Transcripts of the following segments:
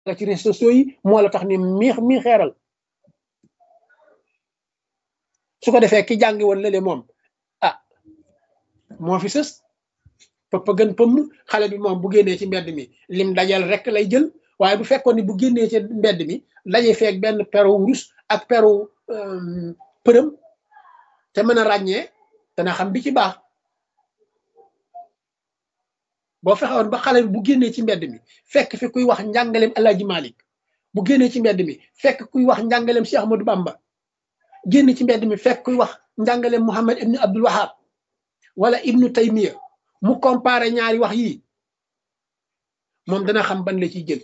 nga ci réseaux sociaux yi moo la tax ni mi xeeral su ko defee ki jàngi woon lële moom ah moo fi sës pëpp gën pëmm xale bi moom bu génnee ci mbedd mi lim dajal rek lay jël waaye bu fekkoon ni bu génnee ci mbedd mi daje feeg benn peru wurus ak peru përëm te mën a ràññee dana xam bi ci baax boo fexewoon ba xale bi bu génnee ci mbedd mi fekk fi kuy wax njàngaleem Alaaji Malik bu génnee ci mbedd mi fekk kuy wax njàngaleem Cheikh Ahmadou Bamba génn ci mbedd mi fekk kuy wax njàngaleem Muhammad ibnu Abdul Wahab wala ibnu Taymiya mu comparé ñaari wax yii moom dana xam ban la ciy jël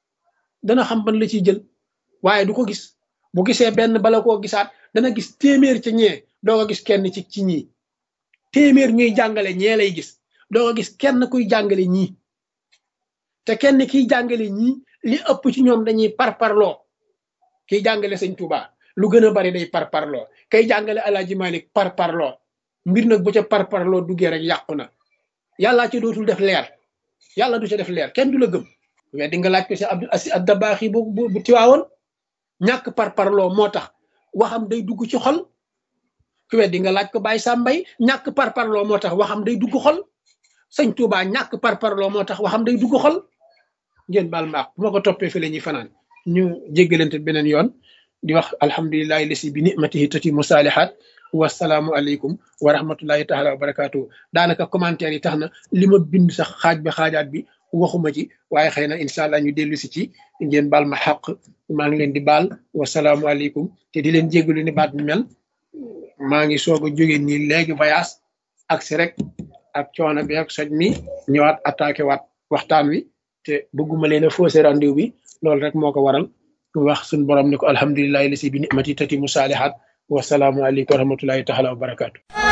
waaye du ko gis bu gisee benn bala koo gisaat dana gis téeméer ci ñee doo ko gis kenn ci ñii téeméer ñuy jàngale ñee lay gis doo ko gis kenn kuy jàngale ñii te kenn kiy jàngale ñii li ëpp ci ñoom dañuy parparloo kiy jàngale sëñ Touba lu gën a bari day parparloo kay jàngale Alaaji Malik parparloo mbir nag bu ca parparloo duggee rek yàqu na yàllaa ci dootul def leer yàlla du ca def leer kenn du la gëm mais di nga laaj ko si Abdul Aziz Ad-Dabaaxi bu tiwaawoon ñàkk parparloo moo tax waxam day dugg ci xol ku weddi nga laaj ko Baye Sambay ñàkk parparloo moo tax waxam day dugg xol sëñ Touba ñàkk parparloo moo tax waxam day dugg xol ngeen baal ma bu ma ko toppee fi la ñuy fanaan ñu jéggalante beneen yoon di wax alhamdulillahi lasi bi ni'matihi tatimu saalihaat wasalaamu aleykum wa rahmatullahi taala wa barakaatu daanaka commentaire yi tax na li ma bind sax xaaj bi xaajaat bi waxuma ci waaye xëy na incha allah ñu dellu si ci ngeen baal ma xaq maa ngi leen di baal wasalaamu aleykum te di leen jéggalu ni baat bi mel maa ngi soog a jóge nii léegi voyage ak si rek ak coono bi ak soj mi ñëwaat attaqué waat waxtaan wi te bëgguma leen a faussé rendez-vous bi loolu rek moo ko waral wax suñ borom ne ko alhamdulillahi lasi bi ni'mati tatimu saalihaat wasalaamu aleykum wa rahmatullahi taala wa barakaatu